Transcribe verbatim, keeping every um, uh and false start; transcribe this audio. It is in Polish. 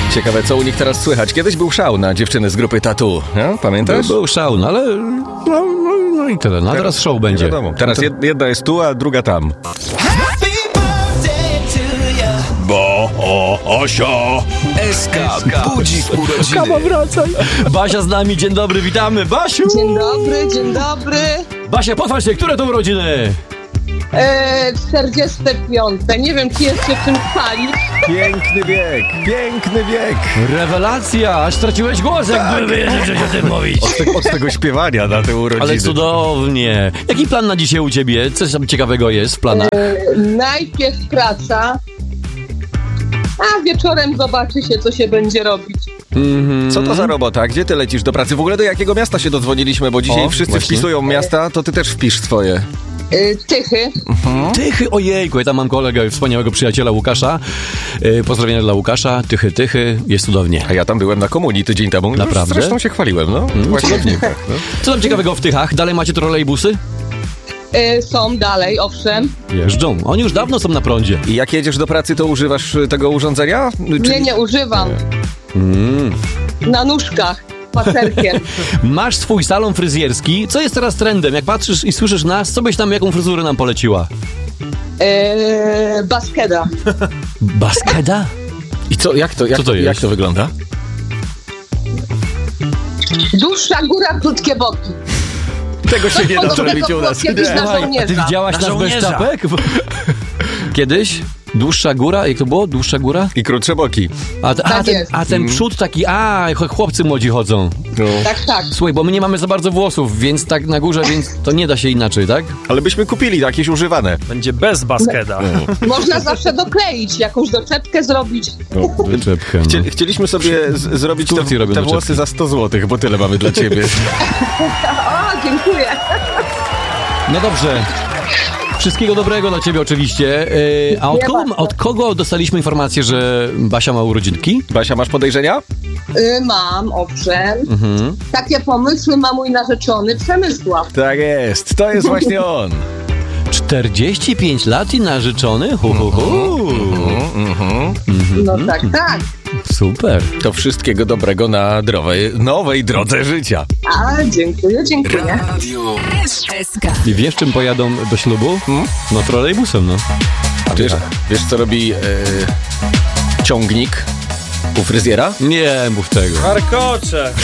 Ciekawe, co u nich teraz słychać. Kiedyś był szał na dziewczyny z grupy Tattoo. No, pamiętasz? Był szał, no ale... No, no, no i tyle. No a teraz show będzie. Wiadomo. Teraz jedna jest tu, a druga tam. Bo o osio S K budzi w urodziny. Kama, wracaj. Basia z nami, dzień dobry, witamy. Basiu! Dzień dobry, dzień dobry. Basia, pochwal się, które to urodziny? Eee, czterdzieste piąte. Nie wiem, czy jeszcze czym chwalić. Piękny wiek, piękny wiek. Rewelacja, aż straciłeś głos, jakby wiedzieć o tym mówić. Od, te, od tego śpiewania na te urodziny. Ale cudownie. Jaki plan na dzisiaj u ciebie? Coś tam ciekawego jest w planach? Eee, najpierw praca, a wieczorem zobaczy się, co się będzie robić. Mm-hmm. Co to za robota? Gdzie ty lecisz do pracy? W ogóle do jakiego miasta się dodzwoniliśmy? Bo dzisiaj O, wszyscy właśnie. wpisują miasta, to ty też wpisz swoje. Eee, Tychy. Tychy, ojejku, ja tam mam kolegę, wspaniałego przyjaciela Łukasza. Yy, pozdrowienia dla Łukasza. Tychy, tychy, jest cudownie. A ja tam byłem na komunii tydzień temu. Naprawdę? Zresztą się chwaliłem, no. Mm, Właśnie w cudownie. Tychach, no. Co tam ciekawego w Tychach? Dalej macie trolejbusy? Eee, są dalej, owszem. Jeżdżą. Oni już dawno są na prądzie. I jak jedziesz do pracy, to używasz tego urządzenia? Czy... Nie, nie używam. Mm. Na nóżkach, pacerkiem. Masz swój salon fryzjerski. Co jest teraz trendem? Jak patrzysz i słyszysz nas, co byś tam, jaką fryzurę nam poleciła? Eee, baskeda. Baskeda? I co, jak to, jak, Co to jest? jak to wygląda? Dłuższa góra, krótkie boki. Tego się nie da podobnego zrobić u nas. było kiedyś na Słuchaj, a ty żołnierza. widziałaś Na nasz bez żołnierza. czapek? Kiedyś? Dłuższa góra? Jak to było? Dłuższa góra? I krótsze boki. A, te, a, Tak ten, jest. a ten przód taki, a ch- chłopcy młodzi chodzą. No. Tak, tak. Słuchaj, bo my nie mamy za bardzo włosów, więc tak na górze, więc to nie da się inaczej, tak? Ale byśmy kupili jakieś używane. Będzie bez baskeda. Można zawsze dokleić, jakąś doczepkę zrobić. No. Wyczepkę, no. Chcie, chcieliśmy sobie z, zrobić W Turcji te, robią te doczepki. włosy za sto złotych, bo tyle mamy dla ciebie. O, dziękuję. No dobrze. Wszystkiego dobrego dla ciebie oczywiście. Yy, a od Dziękuję kogo, bardzo. od kogo dostaliśmy informację, że Basia ma urodzinki? Basia, masz podejrzenia? Y, mam, owszem. Mhm. Takie pomysły ma mój narzeczony Przemysław. Tak jest, to jest właśnie on. czterdzieści pięć lat i narzeczony? Hu, hu, hu. Mhm. No tak, tak. Super. To wszystkiego dobrego na drowej, nowej drodze życia. A, dziękuję, dziękuję. S K. I wiesz, czym pojadą do ślubu? Hmm? No trolejbusem, no. Wiesz, wiesz co robi e, ciągnik u fryzjera? Nie mów tego. Warkocze!